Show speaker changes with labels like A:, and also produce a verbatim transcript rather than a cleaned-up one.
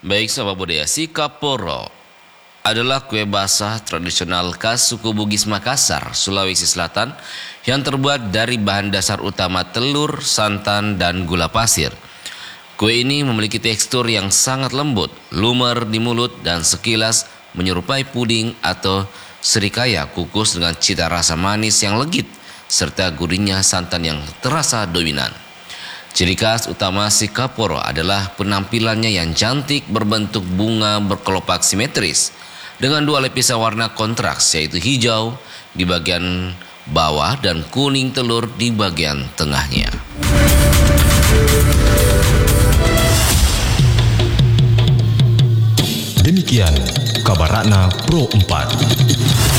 A: Baik sahabat budaya, Sikaporo adalah kue basah tradisional khas suku Bugis Makassar, Sulawesi Selatan yang terbuat dari bahan dasar utama telur, santan, dan gula pasir. Kue ini memiliki tekstur yang sangat lembut, lumer di mulut, dan sekilas menyerupai puding atau serikaya kukus dengan cita rasa manis yang legit serta gurihnya santan yang terasa dominan. Ciri khas utama Sikaporo adalah penampilannya yang cantik berbentuk bunga berkelopak simetris dengan dua lapisan warna kontras, yaitu hijau di bagian bawah dan kuning telur di bagian tengahnya.
B: Demikian kabar Ratna Pro empat.